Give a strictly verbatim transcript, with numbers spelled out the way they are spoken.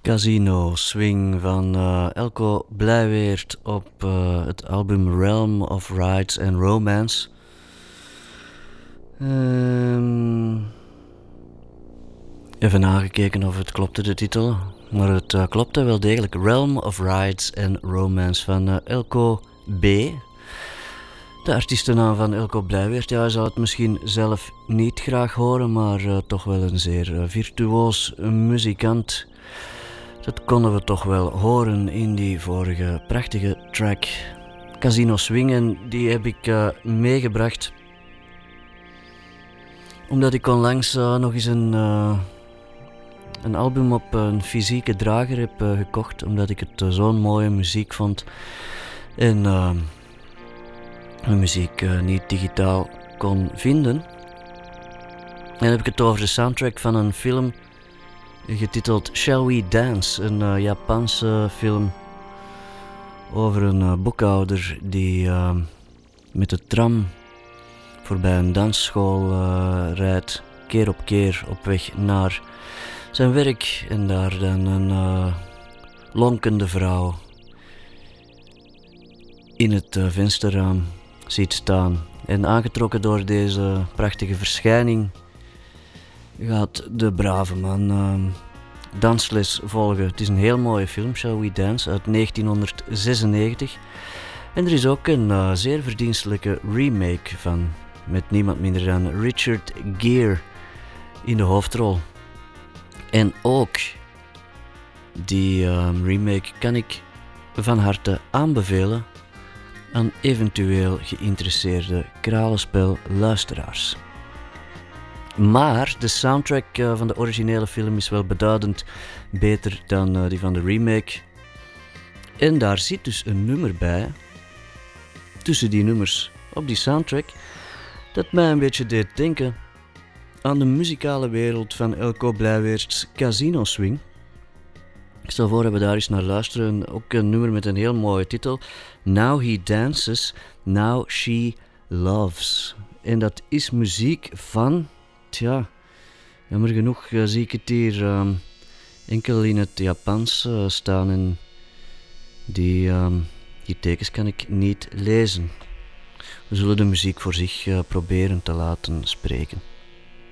Casino Swing van uh, Elko Blijweert op uh, het album Realm of Rides and Romance. Um, even nagekeken of het klopte, de titel. Maar het uh, klopte wel degelijk. Realm of Rides and Romance van uh, Elko B. De artiestennaam van Elko Blijweert. Ja, hij zou het misschien zelf niet graag horen, maar uh, toch wel een zeer uh, virtuoos muzikant. Dat konden we toch wel horen in die vorige prachtige track. Casino Swing, en die heb ik uh, meegebracht omdat ik onlangs uh, nog eens een, uh, een album op een fysieke drager heb uh, gekocht, omdat ik het uh, zo'n mooie muziek vond en uh, mijn muziek uh, niet digitaal kon vinden. En dan heb ik het over de soundtrack van een film getiteld Shall We Dance, een uh, Japanse film over een uh, boekhouder die uh, met de tram voorbij een dansschool uh, rijdt, keer op keer op weg naar zijn werk, en daar dan een uh, lonkende vrouw in het uh, vensterraam ziet staan. En aangetrokken door deze prachtige verschijning gaat de brave man uh, dansles volgen. Het is een heel mooie film, Shall We Dance, uit negentienhonderdzesennegentig. En er is ook een uh, zeer verdienstelijke remake van, met niemand minder dan Richard Gere in de hoofdrol. En ook die uh, remake kan ik van harte aanbevelen aan eventueel geïnteresseerde kralenspel-luisteraars. Maar de soundtrack uh, van de originele film is wel beduidend beter dan uh, die van de remake. En daar zit dus een nummer bij, tussen die nummers op die soundtrack, dat mij een beetje deed denken aan de muzikale wereld van Elko Blijweert's Casino Swing. Ik stel voor dat we daar eens naar luisteren. Ook een nummer met een heel mooie titel. Now He Dances, Now She Loves. En dat is muziek van... Tja, jammer genoeg uh, zie ik het hier uh, enkel in het Japans uh, staan en die, uh, die tekens kan ik niet lezen. We zullen de muziek voor zich uh, proberen te laten spreken.